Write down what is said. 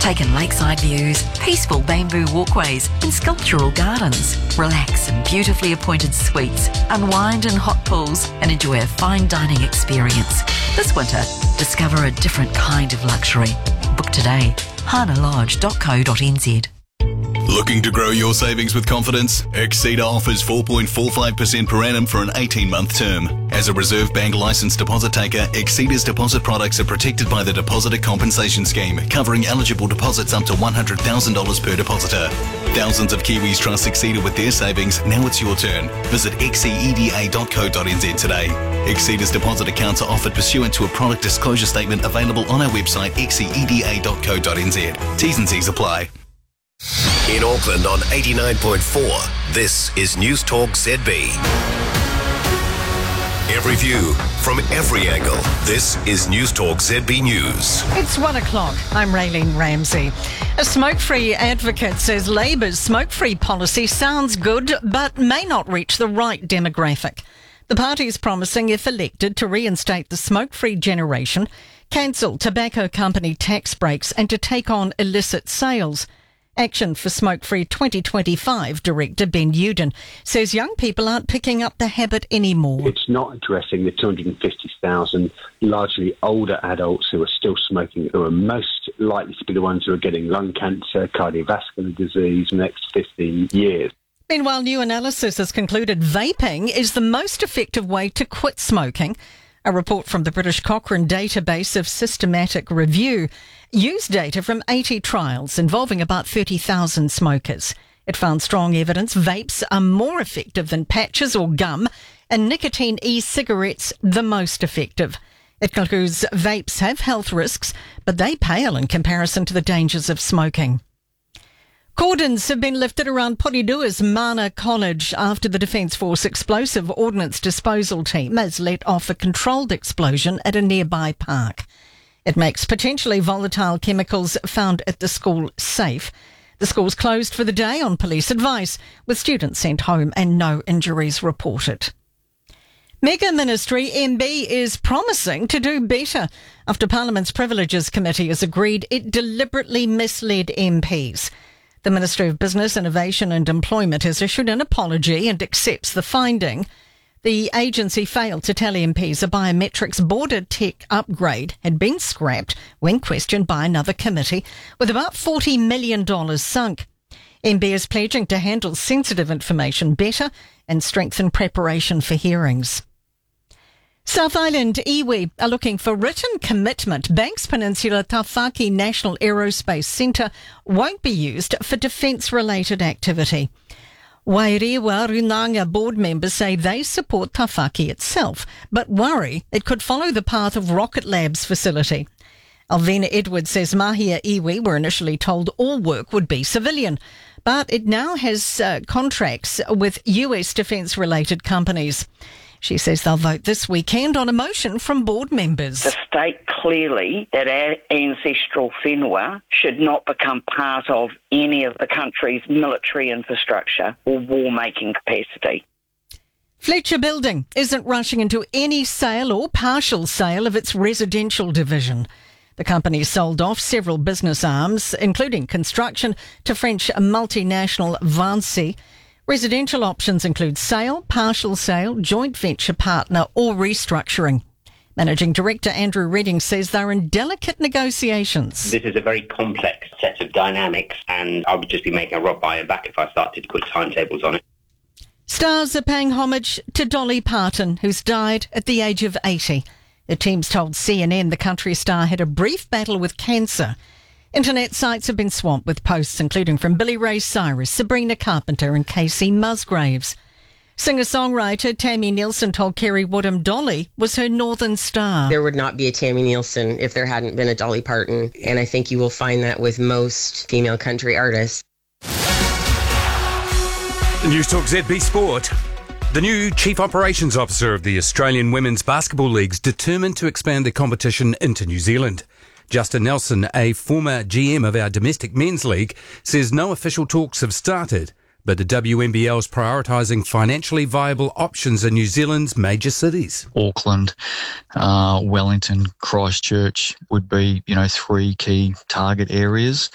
Take in lakeside views, peaceful bamboo walkways and sculptural gardens. Relax in beautifully appointed suites, unwind in hot pools and enjoy a fine dining experience. This winter, discover a different kind of luxury. Book today. hanalodge.co.nz. Looking to grow your savings with confidence? Exceeder offers 4.45% per annum for an 18-month term. As a Reserve Bank licensed deposit taker, Exceeder's deposit products are protected by the Depositor Compensation Scheme, covering eligible deposits up to $100,000 per depositor. Thousands of Kiwis trust Exceeder with their savings. Now it's your turn. Visit xceda.co.nz today. Exceeder's deposit accounts are offered pursuant to a product disclosure statement available on our website xceda.co.nz. T's and C's apply. In Auckland on 89.4, this is News Talk ZB. Every view from every angle. This is News Talk ZB News. It's 1 o'clock. I'm Raylene Ramsey. A smoke-free advocate says Labour's smoke-free policy sounds good but may not reach the right demographic. The party is promising, if elected, to reinstate the smoke-free generation, cancel tobacco company tax breaks and to take on illicit sales. Action for Smoke-Free 2025 Director Ben Uden says young people aren't picking up the habit anymore. It's not addressing the 250,000 largely older adults who are still smoking, who are most likely to be the ones who are getting lung cancer, cardiovascular disease in the next 15 years. Meanwhile, new analysis has concluded vaping is the most effective way to quit smoking. A report from the British Cochrane database of systematic review used data from 80 trials involving about 30,000 smokers. It found strong evidence vapes are more effective than patches or gum, and nicotine e-cigarettes the most effective. It concludes vapes have health risks, but they pale in comparison to the dangers of smoking. Cordons have been lifted around Poridua's Mana College after the Defence Force Explosive Ordnance Disposal Team has let off a controlled explosion at a nearby park. It makes potentially volatile chemicals found at the school safe. The school's closed for the day on police advice, with students sent home and no injuries reported. Mega Ministry MB is promising to do better after Parliament's Privileges Committee has agreed it deliberately misled MPs. The Ministry of Business, Innovation and Employment has issued an apology and accepts the finding. The agency failed to tell MPs a biometrics border tech upgrade had been scrapped when questioned by another committee, with about $40 million sunk. MB is pledging to handle sensitive information better and strengthen preparation for hearings. South Island iwi are looking for written commitment. Banks Peninsula Tawhaki National Aerospace Centre won't be used for defence-related activity. Wairewa Runanga board members say they support Tawhaki itself, but worry it could follow the path of Rocket Lab's facility. Alvina Edwards says Mahia iwi were initially told all work would be civilian, but it now has contracts with US defence-related companies. She says they'll vote this weekend on a motion from board members. To state clearly that our ancestral whenua should not become part of any of the country's military infrastructure or war-making capacity. Fletcher Building isn't rushing into any sale or partial sale of its residential division. The company sold off several business arms, including construction, to French multinational Vinci. Residential options include sale, partial sale, joint venture partner or restructuring. Managing Director Andrew Redding says they're in delicate negotiations. This is a very complex set of dynamics and I would just be making a rob by and back if I started to put timetables on it. Stars are paying homage to Dolly Parton, who's died at the age of 80. The team's told CNN the country star had a brief battle with cancer. Internet sites have been swamped with posts including from Billy Ray Cyrus, Sabrina Carpenter and Casey Musgraves. Singer-songwriter Tammy Nielsen told Kerry Woodham Dolly was her northern star. There would not be a Tammy Nielsen if there hadn't been a Dolly Parton, and I think you will find that with most female country artists. News Talk ZB Sport. The new Chief Operations Officer of the Australian Women's Basketball League's determined to expand the competition into New Zealand. Justin Nelson, a former GM of our domestic men's league, says no official talks have started, but the WNBL is prioritising financially viable options in New Zealand's major cities. Auckland, Wellington, Christchurch would be, three key target areas.